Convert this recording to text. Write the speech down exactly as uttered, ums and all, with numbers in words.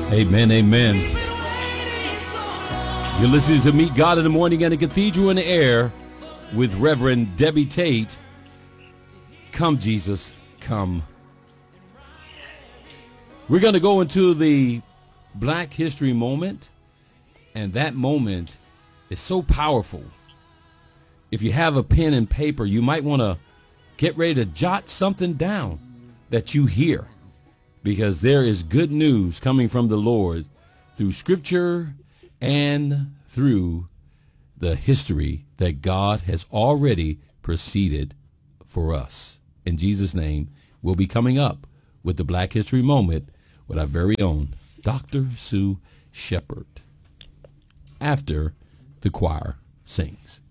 Amen, amen. You're listening to Meet God in the Morning and a Cathedral in the Air with Reverend Debbie Tate. Come, Jesus, come. We're going to go into the Black History moment, and that moment is so powerful. If you have a pen and paper, you might want to get ready to jot something down that you hear, because there is good news coming from the Lord through Scripture and through the history that God has already preceded for us. In Jesus' name, we'll be coming up with the Black History Moment with our very own Doctor Sue Shepherd after the choir sings.